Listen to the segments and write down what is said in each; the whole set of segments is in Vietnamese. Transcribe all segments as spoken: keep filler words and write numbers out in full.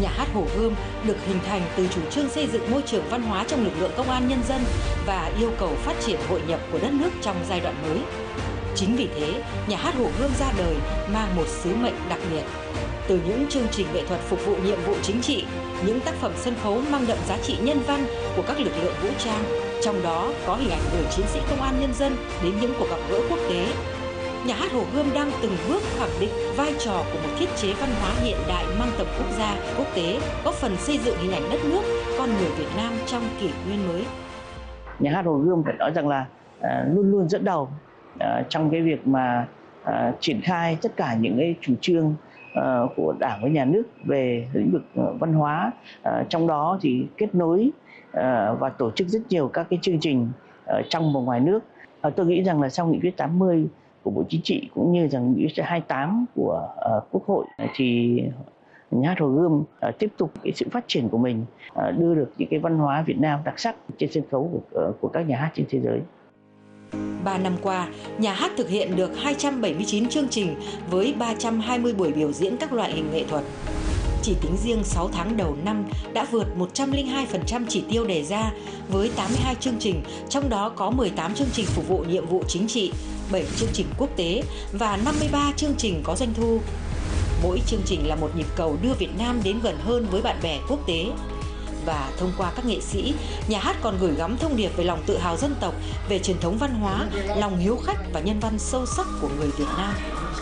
Nhà hát Hồ Gươm được hình thành từ chủ trương xây dựng môi trường văn hóa trong lực lượng công an nhân dân và yêu cầu phát triển hội nhập của đất nước trong giai đoạn mới. Chính vì thế, Nhà hát Hồ Gươm ra đời mang một sứ mệnh đặc biệt. Từ những chương trình nghệ thuật phục vụ nhiệm vụ chính trị, những tác phẩm sân khấu mang đậm giá trị nhân văn của các lực lượng vũ trang, trong đó có hình ảnh người chiến sĩ công an nhân dân đến những cuộc gặp gỡ quốc tế. Nhà hát Hồ Gươm đang từng bước khẳng định vai trò của một thiết chế văn hóa hiện đại mang tầm quốc gia, quốc tế, góp phần xây dựng hình ảnh đất nước, con người Việt Nam trong kỷ nguyên mới. Nhà hát Hồ Gươm phải nói rằng là à, luôn luôn dẫn đầu à, trong cái việc mà à, triển khai tất cả những cái chủ trương à, của Đảng với Nhà nước về lĩnh vực à, văn hóa, à, trong đó thì kết nối à, và tổ chức rất nhiều các cái chương trình ở trong và ngoài nước. À, tôi nghĩ rằng là sau nghị quyết tám mươi của Bộ Chính trị cũng như rằng nghị quyết hai mươi tám của uh, Quốc hội thì Nhà hát Hồ Gươm uh, tiếp tục cái sự phát triển của mình, uh, đưa được những cái văn hóa Việt Nam đặc sắc trên sân khấu của, uh, của các nhà hát trên thế giới. Ba năm qua, nhà hát thực hiện được hai trăm bảy mươi chín chương trình với ba trăm hai mươi buổi biểu diễn các loại hình nghệ thuật. Chỉ tính riêng sáu tháng đầu năm đã vượt một trăm lẻ hai phần trăm chỉ tiêu đề ra với tám mươi hai chương trình, trong đó có mười tám chương trình phục vụ nhiệm vụ chính trị, bảy chương trình quốc tế và năm mươi ba chương trình có doanh thu. Mỗi chương trình là một nhịp cầu đưa Việt Nam đến gần hơn với bạn bè quốc tế. Và thông qua các nghệ sĩ, nhà hát còn gửi gắm thông điệp về lòng tự hào dân tộc, về truyền thống văn hóa, lòng hiếu khách và nhân văn sâu sắc của người Việt Nam.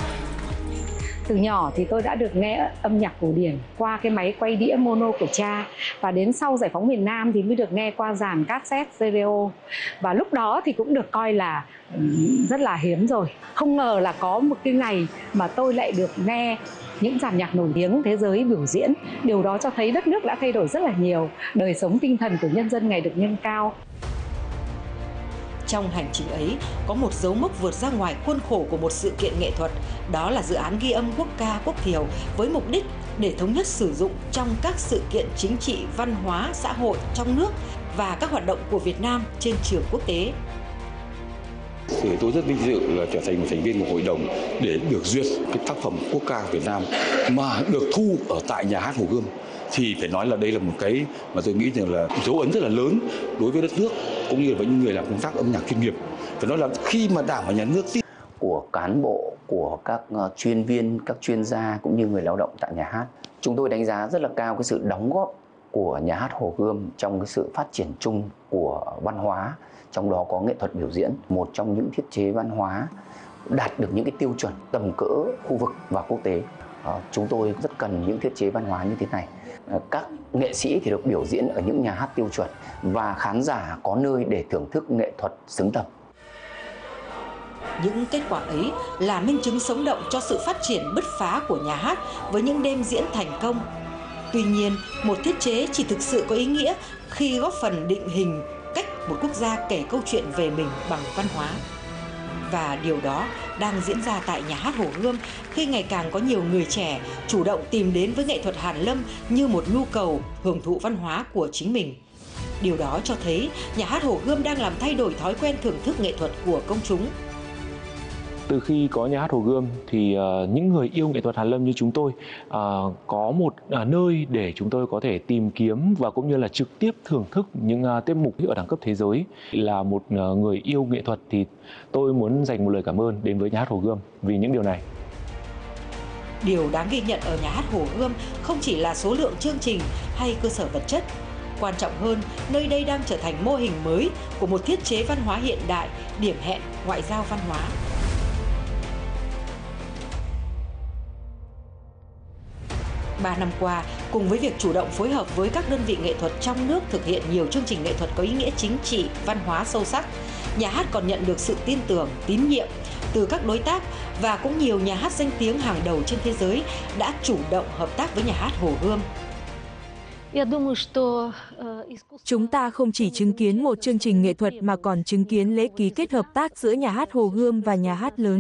Từ nhỏ thì tôi đã được nghe âm nhạc cổ điển qua cái máy quay đĩa mono của cha, và đến sau giải phóng miền Nam thì mới được nghe qua dàn cassette stereo, và lúc đó thì cũng được coi là rất là hiếm rồi. Không ngờ là có một cái ngày mà tôi lại được nghe những dàn nhạc nổi tiếng thế giới biểu diễn. Điều đó cho thấy đất nước đã thay đổi rất là nhiều, đời sống tinh thần của nhân dân ngày được nâng cao. Trong hành trình ấy, có một dấu mốc vượt ra ngoài khuôn khổ của một sự kiện nghệ thuật, đó là dự án ghi âm quốc ca, quốc thiều với mục đích để thống nhất sử dụng trong các sự kiện chính trị, văn hóa, xã hội trong nước và các hoạt động của Việt Nam trên trường quốc tế. Thì tôi rất vinh dự là trở thành một thành viên của hội đồng để được duyệt cái tác phẩm quốc ca Việt Nam mà được thu ở tại nhà hát Hồ Gươm. Thì phải nói là đây là một cái mà tôi nghĩ rằng là dấu ấn rất là lớn đối với đất nước cũng như với những người làm công tác âm nhạc chuyên nghiệp. Phải nói là khi mà Đảng và Nhà nước của cán bộ, của các chuyên viên, các chuyên gia cũng như người lao động tại nhà hát, chúng tôi đánh giá rất là cao cái sự đóng góp của nhà hát Hồ Gươm trong cái sự phát triển chung của văn hóa, trong đó có nghệ thuật biểu diễn, một trong những thiết chế văn hóa đạt được những cái tiêu chuẩn tầm cỡ khu vực và quốc tế. À, chúng tôi rất cần những thiết chế văn hóa như thế này. À, các nghệ sĩ thì được biểu diễn ở những nhà hát tiêu chuẩn và khán giả có nơi để thưởng thức nghệ thuật xứng tầm. Những kết quả ấy là minh chứng sống động cho sự phát triển bứt phá của nhà hát với những đêm diễn thành công. Tuy nhiên, một thiết chế chỉ thực sự có ý nghĩa khi góp phần định hình cách một quốc gia kể câu chuyện về mình bằng văn hóa. Và điều đó đang diễn ra tại nhà hát Hồ Gươm khi ngày càng có nhiều người trẻ chủ động tìm đến với nghệ thuật hàn lâm như một nhu cầu hưởng thụ văn hóa của chính mình. Điều đó cho thấy nhà hát Hồ Gươm đang làm thay đổi thói quen thưởng thức nghệ thuật của công chúng. Từ khi có nhà hát Hồ Gươm thì uh, những người yêu nghệ thuật hàn lâm như chúng tôi uh, có một uh, nơi để chúng tôi có thể tìm kiếm và cũng như là trực tiếp thưởng thức những uh, tiết mục ở đẳng cấp thế giới. Là một uh, người yêu nghệ thuật thì tôi muốn dành một lời cảm ơn đến với nhà hát Hồ Gươm vì những điều này. Điều đáng ghi nhận ở nhà hát Hồ Gươm không chỉ là số lượng chương trình hay cơ sở vật chất. Quan trọng hơn, nơi đây đang trở thành mô hình mới của một thiết chế văn hóa hiện đại, điểm hẹn ngoại giao văn hóa. Ba năm qua, cùng với việc chủ động phối hợp với các đơn vị nghệ thuật trong nước thực hiện nhiều chương trình nghệ thuật có ý nghĩa chính trị, văn hóa sâu sắc, nhà hát còn nhận được sự tin tưởng, tín nhiệm từ các đối tác và cũng nhiều nhà hát danh tiếng hàng đầu trên thế giới đã chủ động hợp tác với nhà hát Hồ Gươm. Chúng ta không chỉ chứng kiến một chương trình nghệ thuật mà còn chứng kiến lễ ký kết hợp tác giữa nhà hát Hồ Gươm và nhà hát lớn